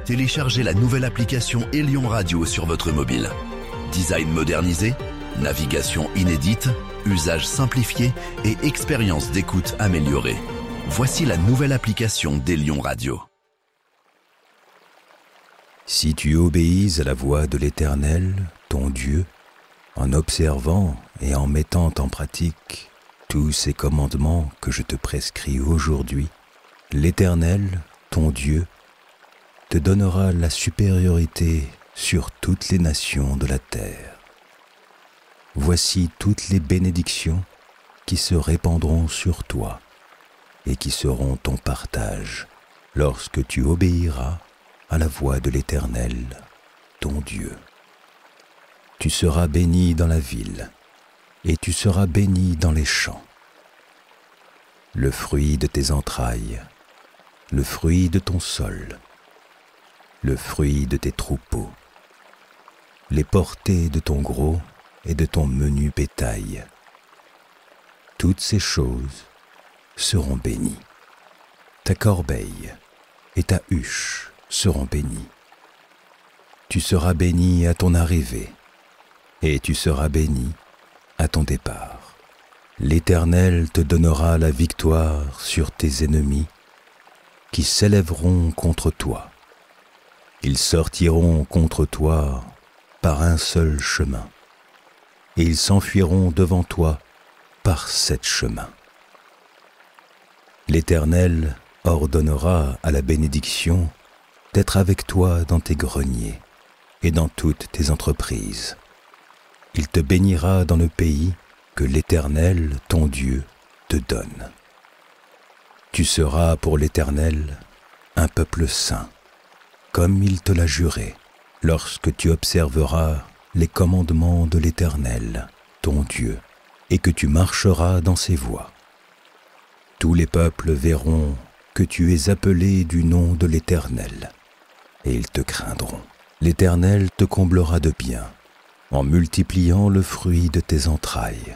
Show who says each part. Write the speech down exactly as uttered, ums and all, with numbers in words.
Speaker 1: téléchargez la nouvelle application Elion Radio sur votre mobile. Design modernisé, navigation inédite, usage simplifié et expérience d'écoute améliorée. Voici la nouvelle application d'Elion Radio.
Speaker 2: Si tu obéis à la voix de l'Éternel, ton Dieu, en observant et en mettant en pratique tous ces commandements que je te prescris aujourd'hui, l'Éternel, ton Dieu, te donnera la supériorité sur toutes les nations de la terre. Voici toutes les bénédictions qui se répandront sur toi et qui seront ton partage lorsque tu obéiras à la voix de l'Éternel, ton Dieu. Tu seras béni dans la ville, et tu seras béni dans les champs. Le fruit de tes entrailles, le fruit de ton sol, le fruit de tes troupeaux, les portées de ton gros et de ton menu bétail. Toutes ces choses seront bénies. Ta corbeille et ta huche seront bénies. Tu seras béni à ton arrivée, et tu seras béni à ton départ. L'Éternel te donnera la victoire sur tes ennemis qui s'élèveront contre toi. Ils sortiront contre toi par un seul chemin, et ils s'enfuiront devant toi par sept chemins. L'Éternel ordonnera à la bénédiction d'être avec toi dans tes greniers et dans toutes tes entreprises. Il te bénira dans le pays que l'Éternel, ton Dieu, te donne. Tu seras pour l'Éternel un peuple saint, comme il te l'a juré, lorsque tu observeras les commandements de l'Éternel, ton Dieu, et que tu marcheras dans ses voies. Tous les peuples verront que tu es appelé du nom de l'Éternel, et ils te craindront. L'Éternel te comblera de bien, en multipliant le fruit de tes entrailles,